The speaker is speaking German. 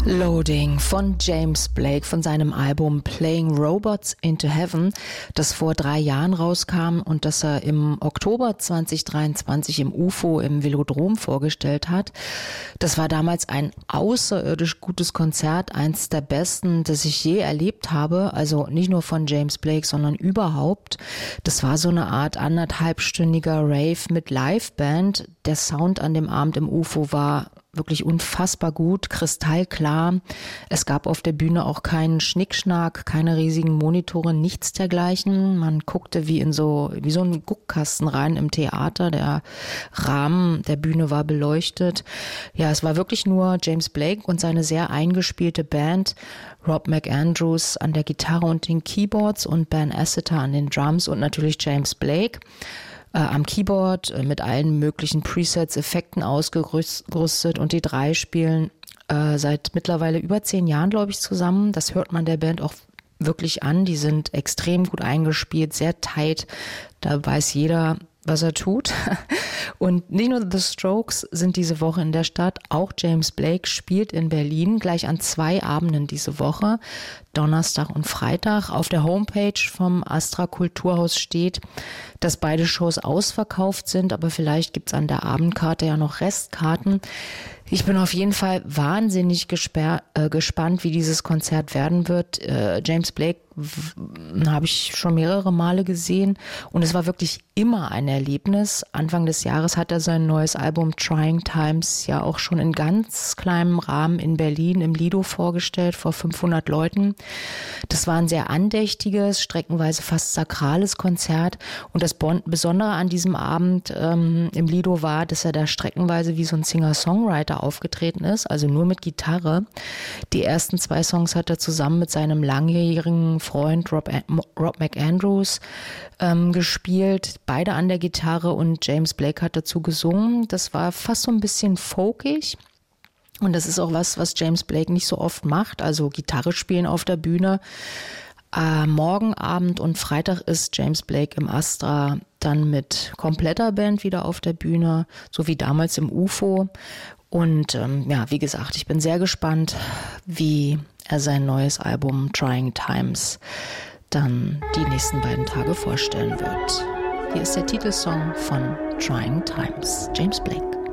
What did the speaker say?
Loading von James Blake von seinem Album Playing Robots into Heaven, das vor 3 Jahren rauskam und das er im Oktober 2023 im UFO im Velodrom vorgestellt hat. Das war damals ein außerirdisch gutes Konzert, eins der besten, das ich je erlebt habe, also nicht nur von James Blake, sondern überhaupt. Das war so eine Art 1,5-stündiger Rave mit Liveband. Der Sound an dem Abend im UFO war wirklich unfassbar gut, kristallklar. Es gab auf der Bühne auch keinen Schnickschnack, keine riesigen Monitore, nichts dergleichen. Man guckte wie so einen Guckkasten rein im Theater. Der Rahmen der Bühne war beleuchtet. Ja, es war wirklich nur James Blake und seine sehr eingespielte Band. Rob McAndrews an der Gitarre und den Keyboards und Ben Asseter an den Drums und natürlich James Blake am Keyboard mit allen möglichen Presets, Effekten ausgerüstet, und die 3 spielen seit mittlerweile über 10 Jahren, glaube ich, zusammen. Das hört man der Band auch wirklich an. Die sind extrem gut eingespielt, sehr tight. Da weiß jeder, was er tut. Und nicht nur The Strokes sind diese Woche in der Stadt, auch James Blake spielt in Berlin gleich an 2 Abenden diese Woche, Donnerstag und Freitag. Auf der Homepage vom Astra Kulturhaus steht, dass beide Shows ausverkauft sind, aber vielleicht gibt's an der Abendkarte ja noch Restkarten. Ich bin auf jeden Fall wahnsinnig gespannt, wie dieses Konzert werden wird. James Blake habe ich schon mehrere Male gesehen und es war wirklich immer ein Erlebnis. Anfang des Jahres hat er sein neues Album Trying Times ja auch schon in ganz kleinem Rahmen in Berlin im Lido vorgestellt, vor 500 Leuten. Das war ein sehr andächtiges, streckenweise fast sakrales Konzert, und das Besondere an diesem Abend im Lido war, dass er da streckenweise wie so ein Singer-Songwriter aufgetreten ist, also nur mit Gitarre. Die ersten 2 Songs hat er zusammen mit seinem langjährigen Freund Rob McAndrews gespielt, beide an der Gitarre, und James Blake hat dazu gesungen. Das war fast so ein bisschen folkig. Und das ist auch was James Blake nicht so oft macht, also Gitarre spielen auf der Bühne. Morgen Abend und Freitag ist James Blake im Astra dann mit kompletter Band wieder auf der Bühne, so wie damals im UFO. Und ja, wie gesagt, ich bin sehr gespannt, wie er sein neues Album Trying Times dann die nächsten 2 Tage vorstellen wird. Hier ist der Titelsong von Trying Times, James Blake.